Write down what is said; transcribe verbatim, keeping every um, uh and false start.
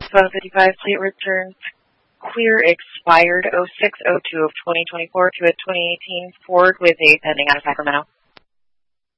twelve fifty-five, plate returns clear expired oh six oh two of twenty twenty-four to a twenty eighteen Ford with a pending out of Sacramento.